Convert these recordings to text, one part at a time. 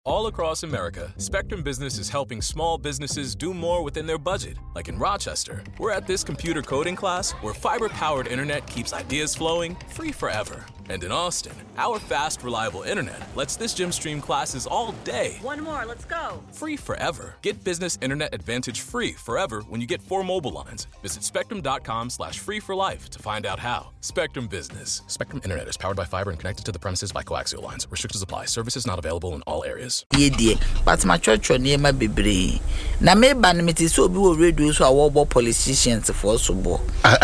All across America, Spectrum Business is helping small businesses do more within their budget. Like in Rochester, we're at this computer coding class where fiber-powered internet keeps ideas flowing free forever. And in Austin, our fast, reliable internet lets this gym stream classes all day. One more, let's go. Free forever. Get Business Internet Advantage free forever when you get 4 mobile lines. Visit spectrum.com/free for life to find out how. Spectrum Business. Spectrum Internet is powered by fiber and connected to the premises by coaxial lines. Restrictions apply. Services not available in all areas. But my church on near my baby. Na me ban me so be radio so our politicians for so bo.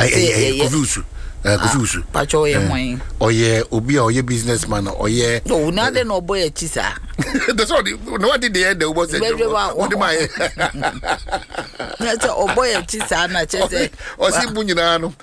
Pacho ye obi or ye businessman or ye no na de no boy chisa. That's all no what did the end was what my that's a boy chisa na chese o si bunyina no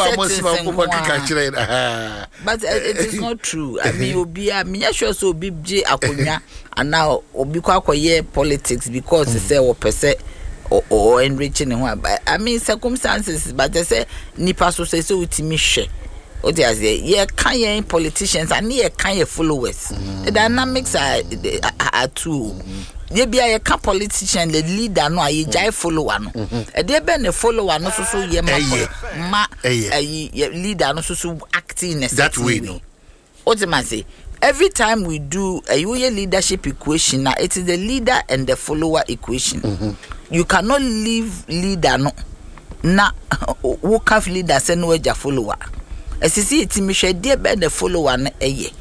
but it is not true. I mean obi a me sure so obi je akonya and now obi kwa akoye politics because say o pese or enriching him. I mean circumstances, but they say nipa so say utimi hwe. O dey say ye kan politicians and ye kan followers. The dynamics are two. Ye bia ye kan politician the leader no aye jai follower no. E dey be ne follower no so ye ma leader no so acting that way no. O dey man say every time we do a leadership equation, now it is the leader and the follower equation. You cannot leave leader no na who can leader say no eja follower. As you see, it me share dear be the follower na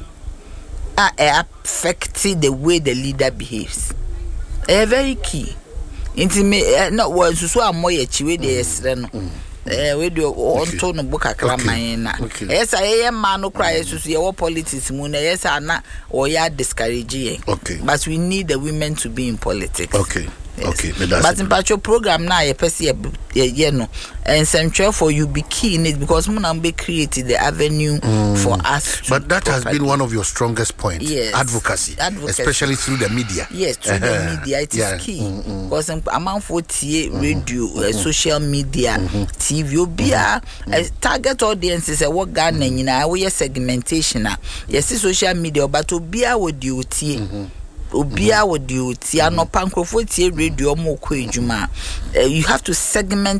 affect the way the leader behaves. Very key. Inti me no one so amoye chiwe de esre no. We do onto no book akraman na. Yes I man no cry so your politics mu na yes na or ya discourage. Okay. But we need the women to be in politics. Okay. Yes. Okay, but in patch program now you person no and central for you be key in it because Munambe created the avenue for us to but that has been one of your strongest points. Yes. Advocacy especially through the media. Yes, through the media it is key because amount for radio social media TV obia target audiences what Ghana nyina we segmentation yes social media but obia wo duty obia wo duty no pankrofo tie radio mo ko ejuma you have to segment